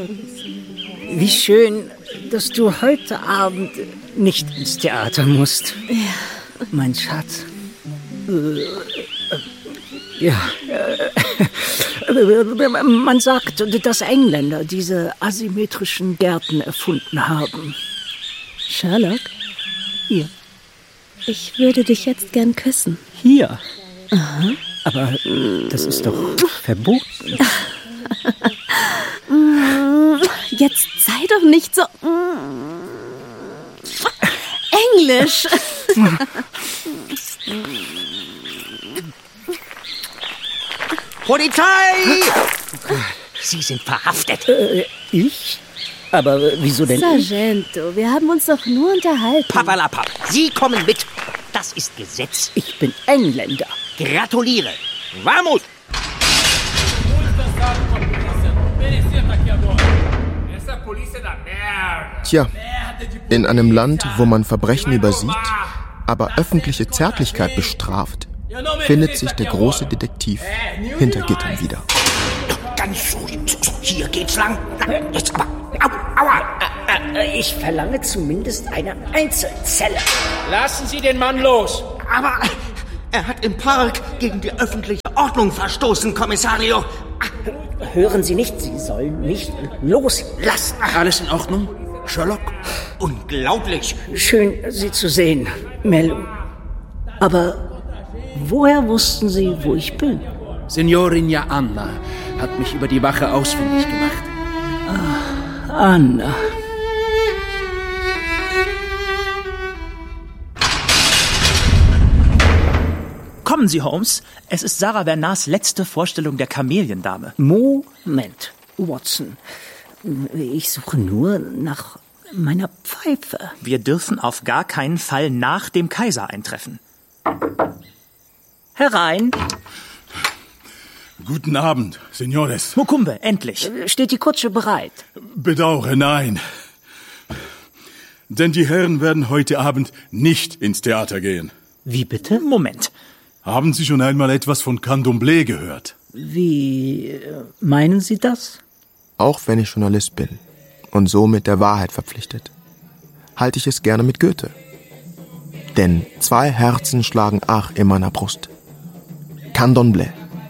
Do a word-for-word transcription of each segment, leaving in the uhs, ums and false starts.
Wie schön, dass du heute Abend nicht ins Theater musst. Ja. Mein Schatz. Äh, ja. Äh, man sagt, dass Engländer diese asymmetrischen Gärten erfunden haben. Sherlock? Hier. Ich würde dich jetzt gern küssen. Hier? Aha. Aber das ist doch verboten. Jetzt sei doch nicht so englisch. Polizei! Sie sind verhaftet. Äh, ich? Aber wieso denn ich? Sargento, wir haben uns doch nur unterhalten. Papalapap, Sie kommen mit. Das ist Gesetz. Ich bin Engländer. Gratuliere. Vamos! Tja, in einem Land, wo man Verbrechen übersieht, aber öffentliche Zärtlichkeit bestraft, findet sich der große Detektiv hinter Gittern wieder. Ganz ruhig. Hier geht's lang. Jetzt aber. Au, aua. Ich verlange zumindest eine Einzelzelle. Lassen Sie den Mann los. Aber er hat im Park gegen die öffentliche Ordnung verstoßen, Kommissario. Hören Sie nicht, Sie sollen mich loslassen. Alles in Ordnung, Sherlock? Unglaublich. Schön, Sie zu sehen, Mello. Aber woher wussten Sie, wo ich bin? Signorina Anna hat mich über die Wache ausfindig gemacht. Ach, Anna. Kommen Sie, Holmes. Es ist Sarah Bernards letzte Vorstellung der Kameliendame. Moment, Watson. Ich suche nur nach meiner Pfeife. Wir dürfen auf gar keinen Fall nach dem Kaiser eintreffen. Herein. Guten Abend, Signores. Mukumbe, endlich. Steht die Kutsche bereit? Bedauere, nein. Denn die Herren werden heute Abend nicht ins Theater gehen. Wie bitte? Moment. Haben Sie schon einmal etwas von Candomblé gehört? Wie meinen Sie das? Auch wenn ich Journalist bin und somit der Wahrheit verpflichtet, halte ich es gerne mit Goethe. Denn zwei Herzen schlagen ach in meiner Brust. Candomblé.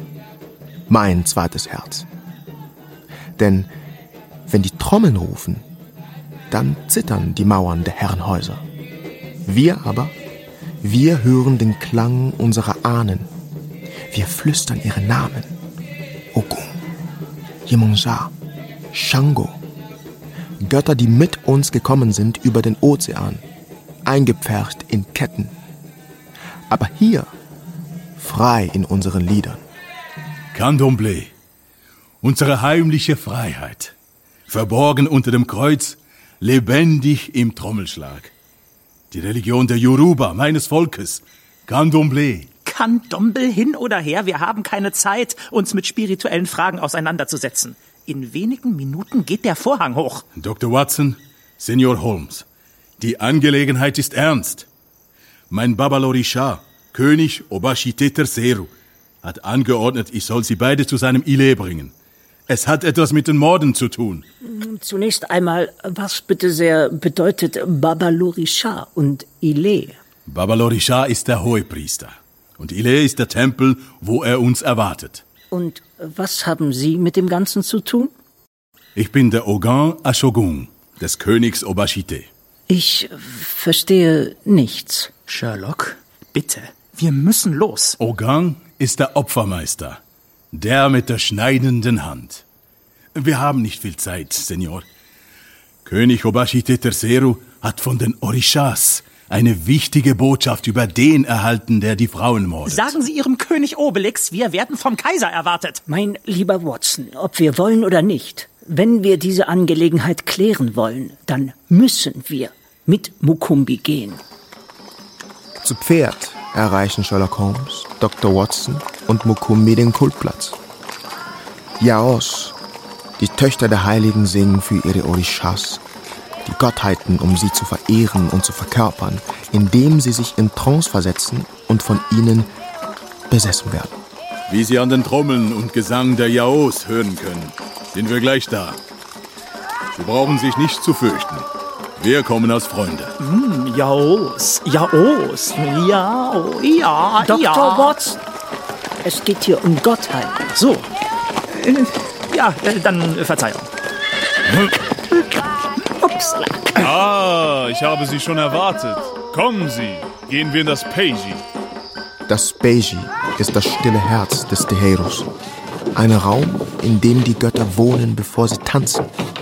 Mein zweites Herz. Denn wenn die Trommeln rufen, dann zittern die Mauern der Herrenhäuser. Wir aber, wir hören den Klang unserer Ahnen. Wir flüstern ihre Namen. Ogun, Yemonja, Shango. Götter, die mit uns gekommen sind über den Ozean, eingepfercht in Ketten. Aber hier, frei in unseren Liedern. Candomblé, unsere heimliche Freiheit, verborgen unter dem Kreuz, lebendig im Trommelschlag. Die Religion der Yoruba, meines Volkes, Candomblé. Candomblé hin oder her, wir haben keine Zeit, uns mit spirituellen Fragen auseinanderzusetzen. In wenigen Minuten geht der Vorhang hoch. Doktor Watson, Senior Holmes, die Angelegenheit ist ernst. Mein Babalorisha, König Obashite Terceiro, hat angeordnet, ich soll sie beide zu seinem Ile bringen. Es hat etwas mit den Morden zu tun. Zunächst einmal, was bitte sehr bedeutet Babalorisha und Ile? Babalorisha ist der Hohepriester und Ile ist der Tempel, wo er uns erwartet. Und was haben Sie mit dem Ganzen zu tun? Ich bin der Ogun Ashogun des Königs Obashite. Ich verstehe nichts. Sherlock, bitte, wir müssen los. Ogun ist der Opfermeister, der mit der schneidenden Hand. Wir haben nicht viel Zeit, Senior. König Obashite Terceiro hat von den Orishas eine wichtige Botschaft über den erhalten, der die Frauen mordet. Sagen Sie Ihrem König Obelix, wir werden vom Kaiser erwartet. Mein lieber Watson, ob wir wollen oder nicht, wenn wir diese Angelegenheit klären wollen, dann müssen wir mit Mukumbi gehen. Zu Pferd erreichen Sherlock Holmes, Doktor Watson und Mukumbi den Kultplatz. Yaos, die Töchter der Heiligen, singen für ihre Orishas, die Gottheiten, um sie zu verehren und zu verkörpern, indem sie sich in Trance versetzen und von ihnen besessen werden. Wie Sie an den Trommeln und Gesang der Yaos hören können, sind wir gleich da. Sie brauchen sich nicht zu fürchten. Wir kommen als Freunde. Hm, jaos, jaos, ja, oh, ja, Doktor ja. Watson, es geht hier um Gottheit. So. Äh, Ja, äh, dann äh, Verzeihung. Upsala. Ah, ich habe Sie schon erwartet. Kommen Sie, gehen wir in das Peiji. Das Peiji ist das stille Herz des Tejeros. Ein Raum, in dem die Götter wohnen, bevor sie tanzen.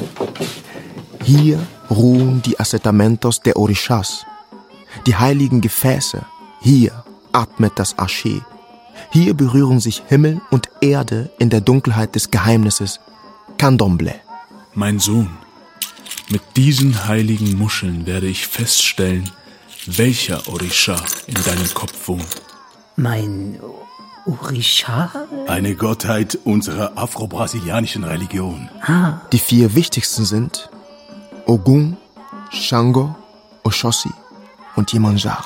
Hier ruhen die Assetamentos der Orishas, die heiligen Gefäße. Hier atmet das Ashe. Hier berühren sich Himmel und Erde in der Dunkelheit des Geheimnisses Candomblé. Mein Sohn, mit diesen heiligen Muscheln werde ich feststellen, welcher Orisha in deinem Kopf wohnt. Mein Orisha? Eine Gottheit unserer afro-brasilianischen Religion. Die vier wichtigsten sind Ogun, Shango, Oshosi und Yemanjá.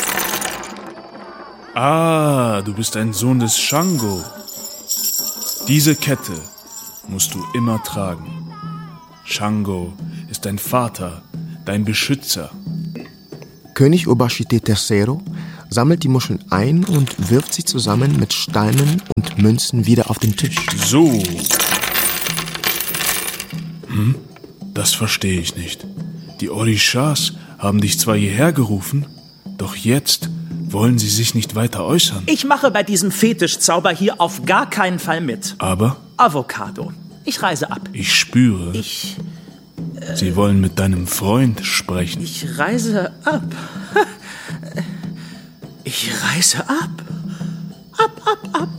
Ah, du bist ein Sohn des Shango. Diese Kette musst du immer tragen. Shango ist dein Vater, dein Beschützer. König Obashite Tercero sammelt die Muscheln ein und wirft sie zusammen mit Steinen und Münzen wieder auf den Tisch. So. Hm? Das verstehe ich nicht. Die Orishas haben dich zwar hierher gerufen, doch jetzt wollen sie sich nicht weiter äußern. Ich mache bei diesem Fetischzauber hier auf gar keinen Fall mit. Aber Avocado. Ich reise ab. ich spüre, Ich, sie wollen mit deinem Freund sprechen. ich reise ab. Ich reise ab. Ab, ab, ab.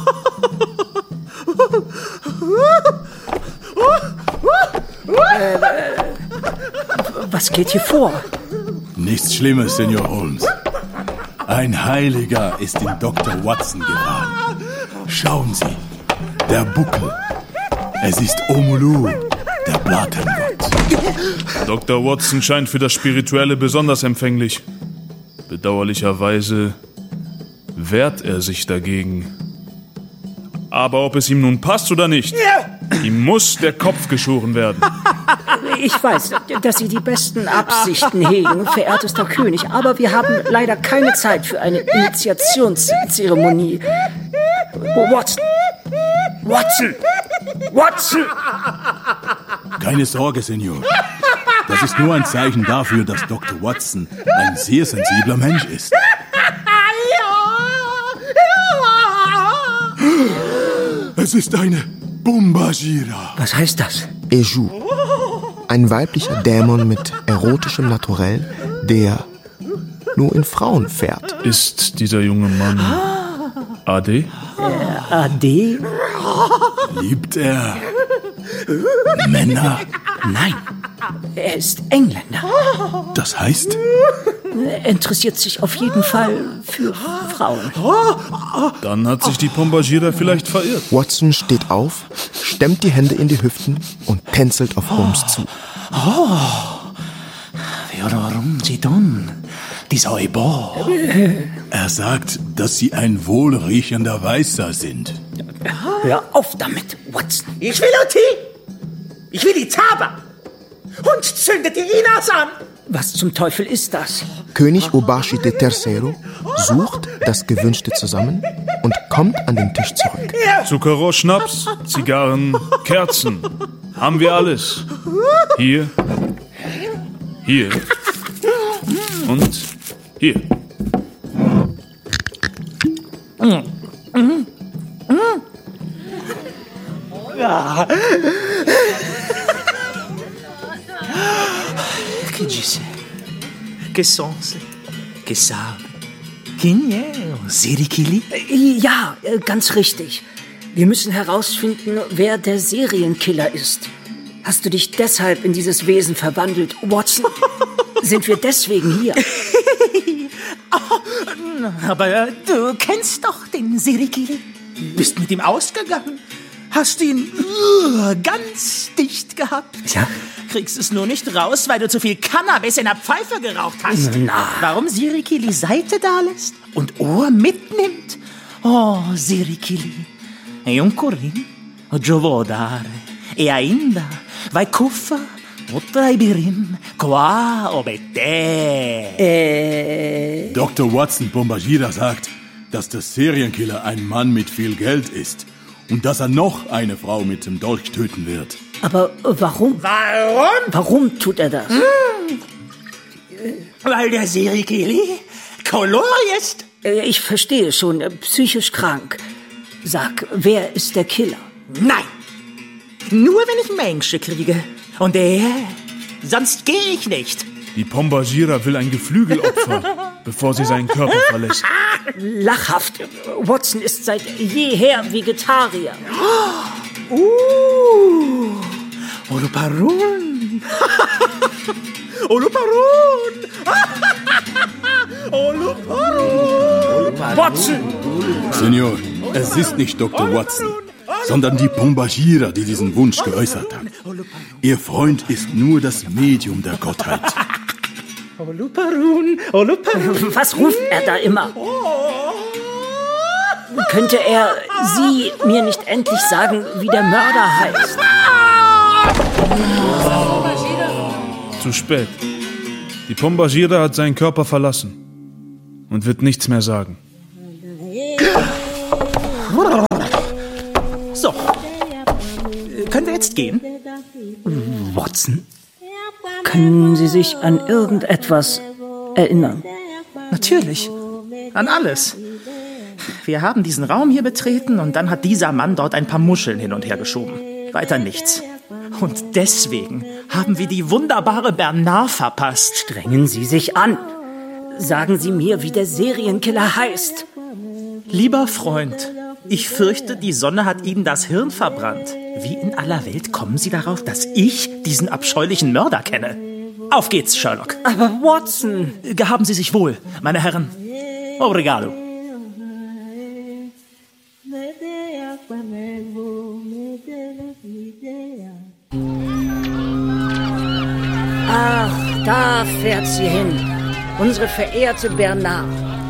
Was geht hier vor? Nichts Schlimmes, Senor Holmes. Ein Heiliger ist in Doktor Watson geraten. Schauen Sie, der Buckel. Es ist Omulu, der Blattengott. Doktor Watson scheint für das Spirituelle besonders empfänglich. Bedauerlicherweise wehrt er sich dagegen. Aber ob es ihm nun passt oder nicht, ihm muss der Kopf geschoren werden. Ich weiß, dass Sie die besten Absichten hegen, verehrtester König, aber wir haben leider keine Zeit für eine Initiationszeremonie. Watson! Watson! Watson! Keine Sorge, Senor. Das ist nur ein Zeichen dafür, dass Doktor Watson ein sehr sensibler Mensch ist. Es ist eine Bumbajira. Was heißt das? Eju, ein weiblicher Dämon mit erotischem Naturell, der nur in Frauen fährt. Ist dieser junge Mann Ade? Ade? Liebt er Männer? Nein, er ist Engländer. Das heißt, Er interessiert sich auf jeden Fall für Frauen. Dann hat sich die Pombajira vielleicht verirrt. Watson steht auf, stemmt die Hände in die Hüften und tänzelt auf Holmes zu. er sagt, dass Sie ein wohlriechender Weißer sind. Hör auf damit, Watson. Ich will Uti! Ich will die Taba! Und zündet die Inas an! Was zum Teufel ist das? König Obashite Tercero sucht das Gewünschte zusammen und kommt an den Tisch zurück. Zucchero, Schnaps, Zigarren, Kerzen. Haben wir alles. Hier. Hier. Und hier. Che disse? Che sonse? Che sabe? Quem é o Sirikili? Ja, äh, ganz richtig. Wir müssen herausfinden, wer der Serienkiller ist. Hast du dich deshalb in dieses Wesen verwandelt, Watson? Sind wir deswegen hier? Aber äh, du kennst doch den Sirikili. Bist mit ihm ausgegangen. Hast ihn uh, ganz dicht gehabt. Ja? Kriegst es nur nicht raus, weil du zu viel Cannabis in der Pfeife geraucht hast. Na. Warum Sirikili Seite da lässt und Ohr mitnimmt? Oh, Sirikili. E un corin, o giovò dare, e ainda Vai kufa, utraibirim, qua obete. Äh, Doktor Watson Bombagira sagt, dass der Serienkiller ein Mann mit viel Geld ist und dass er noch eine Frau mit dem Dolch töten wird. aber warum? Warum? Warum tut er das? Hm. Weil der Serikili Kolor ist. Äh, Ich verstehe schon, äh, psychisch krank. Sag, wer ist der Killer? Nein, nur wenn ich Menschen kriege. Und er, sonst gehe ich nicht. Die Pombagira will ein Geflügelopfer, bevor sie seinen Körper verlässt. Lachhaft. Watson ist seit jeher Vegetarier. Uh, Oluparun. Oluparun. Oluparun. Watson! Senor, es ist nicht Doktor Watson, sondern die Pombagira, die diesen Wunsch geäußert hat. Ihr Freund ist nur das Medium der Gottheit. Oluparun. Oluparun. Was ruft er da immer? Könnte er Sie mir nicht endlich sagen, wie der Mörder heißt? Zu spät. Die Pombagira hat seinen Körper verlassen und wird nichts mehr sagen. So, können wir jetzt gehen? Watson? Können Sie sich an irgendetwas erinnern? Natürlich, an alles. Wir haben diesen Raum hier betreten und dann hat dieser Mann dort ein paar Muscheln hin und her geschoben. Weiter nichts. Und deswegen haben wir die wunderbare Bernard verpasst. Strengen Sie sich an. Sagen Sie mir, wie der Serienkiller heißt. Lieber Freund, ich fürchte, die Sonne hat Ihnen das Hirn verbrannt. Wie in aller Welt kommen Sie darauf, dass ich diesen abscheulichen Mörder kenne? Auf geht's, Sherlock. Aber Watson... Gehaben Sie sich wohl, meine Herren. Obrigado. Ach, da fährt sie hin. Unsere verehrte Bernard.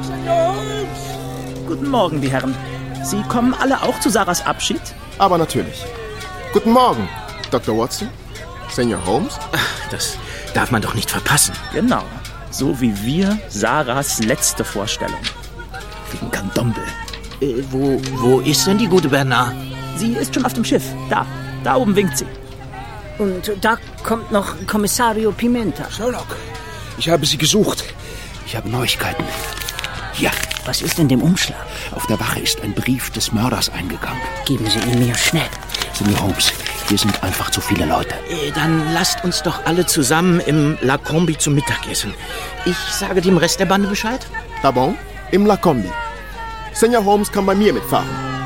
Guten Morgen, die Herren. Sie kommen alle auch zu Sarahs Abschied? Aber natürlich. Guten Morgen, Doktor Watson, Senior Holmes. Das darf man doch nicht verpassen. Genau. So wie wir Sarahs letzte Vorstellung. Wegen Candomble. Äh, wo, wo ist denn die gute Bernard? Sie ist schon auf dem Schiff. Da, da oben winkt sie. Und da kommt noch Kommissario Pimenta. Sherlock, ich habe Sie gesucht. Ich habe Neuigkeiten. Hier, Was ist in dem Umschlag? auf der Wache ist ein Brief des Mörders eingegangen. Geben Sie ihn mir schnell. Senior Holmes, hier sind einfach zu viele Leute. Äh, dann lasst uns doch alle zusammen im La Combi zum Mittag essen. Ich sage dem Rest der Bande Bescheid. Ah bon? Im La Combi. Senior Holmes kann bei mir mitfahren.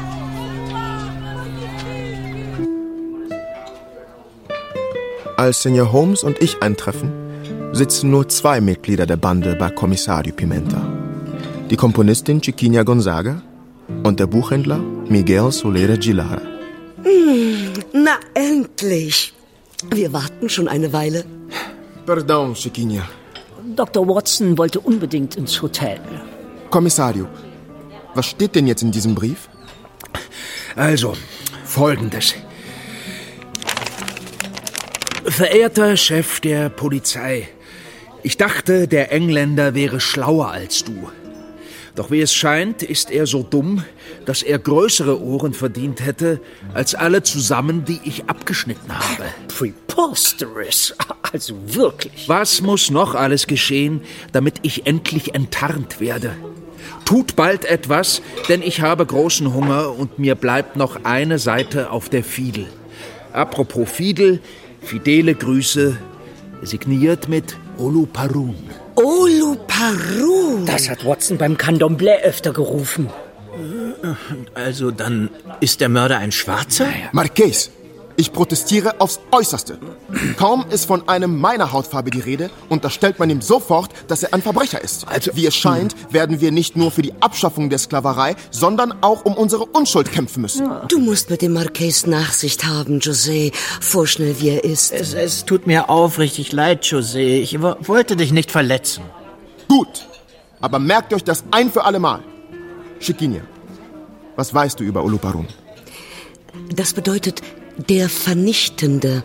Als Senior Holmes und ich eintreffen, sitzen nur zwei Mitglieder der Bande bei Kommissario Pimenta. Die Komponistin Chiquinha Gonzaga und der Buchhändler Miguel Solera Gilara. Na, endlich. Wir warten schon eine Weile. Pardon, Chiquinha. Doktor Watson wollte unbedingt ins Hotel. Kommissario, was steht denn jetzt in diesem Brief? Also, Folgendes. Verehrter Chef der Polizei, ich dachte, der Engländer wäre schlauer als du. Doch wie es scheint, ist er so dumm, dass er größere Ohren verdient hätte, als alle zusammen, die ich abgeschnitten habe. Preposterous. Also wirklich. Was muss noch alles geschehen, damit ich endlich enttarnt werde? Tut bald etwas, denn ich habe großen Hunger und mir bleibt noch eine Seite auf der Fidel. Apropos Fidel, fidele Grüße, signiert mit Oluparun. Oluparun. Das hat Watson beim Candomblé öfter gerufen. Also dann ist der Mörder ein Schwarzer? Marquez, ich protestiere aufs Äußerste. Kaum ist von einem meiner Hautfarbe die Rede, unterstellt man ihm sofort, dass er ein Verbrecher ist. Also, Wie es scheint, werden wir nicht nur für die Abschaffung der Sklaverei, sondern auch um unsere Unschuld kämpfen müssen. Du musst mit dem Marquez Nachsicht haben, José, vorschnell wie er ist. Es, es tut mir aufrichtig leid, José. Ich wo- wollte dich nicht verletzen. Gut, aber merkt euch das ein für alle Mal. Chiquinha, was weißt du über Oluparun? Das bedeutet der Vernichtende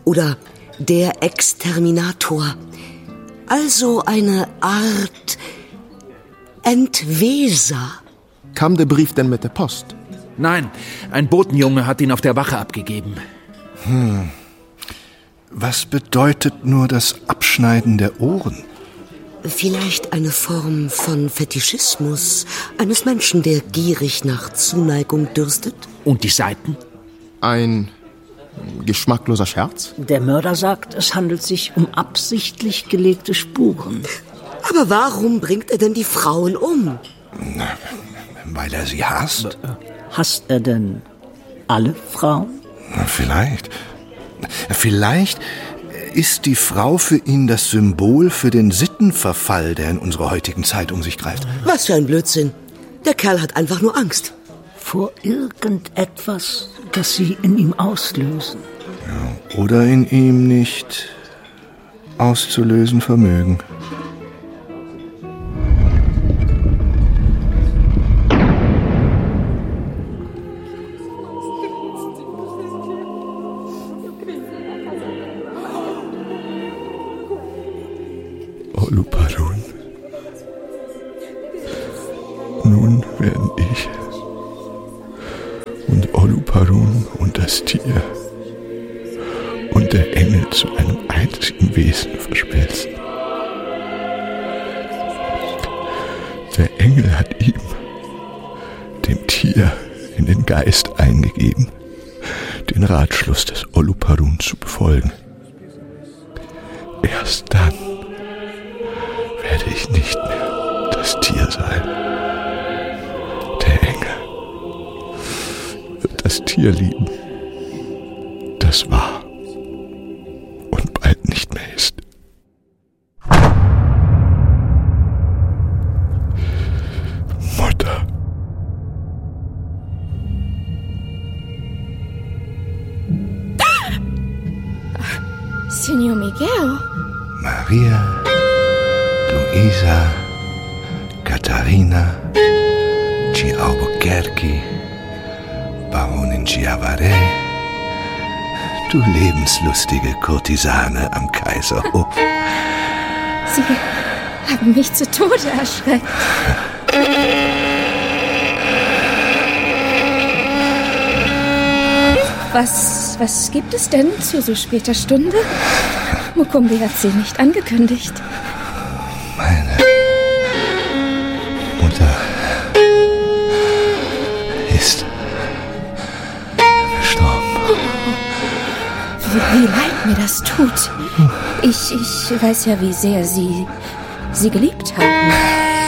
oder der Exterminator. Also eine Art Entweser. Kam der Brief denn mit der Post? Nein, ein Botenjunge hat ihn auf der Wache abgegeben. Hm. Was bedeutet nur das Abschneiden der Ohren? Vielleicht eine Form von Fetischismus eines Menschen, der gierig nach Zuneigung dürstet? Und die Seiten? Ein geschmackloser Scherz? Der Mörder sagt, es handelt sich um absichtlich gelegte Spuren. Aber warum bringt er denn die Frauen um? Weil er sie hasst? Hasst er denn alle Frauen? Vielleicht. Vielleicht ist die Frau für ihn das Symbol für den Sittenverfall, der in unserer heutigen Zeit um sich greift. Was für ein Blödsinn. Der Kerl hat einfach nur Angst. Vor irgendetwas, das sie in ihm auslösen. Ja, oder in ihm nicht auszulösen vermögen. Oluparun. Nun werden ich und Oluparun und das Tier und der Engel zu einem einzigen Wesen verschmelzen. Der Engel hat ihm, dem Tier, in den Geist eingegeben, den Ratschluss des Oluparun zu befolgen. Erst dann werde ich nicht mehr das Tier sein. Der Engel wird das Tier lieben, das war und bald nicht mehr ist. Mutter. Signor Miguel. Maria, Luisa, Katharina, G. Albuquerque, Baronin Chiavaré, du lebenslustige Kurtisane am Kaiserhof. Sie haben mich zu Tode erschreckt. Was, was gibt es denn zu so später Stunde? Mukumbi hat sie nicht angekündigt. Meine Mutter ist gestorben. Wie, wie leid mir das tut. Ich, ich weiß ja, wie sehr Sie, Sie geliebt haben.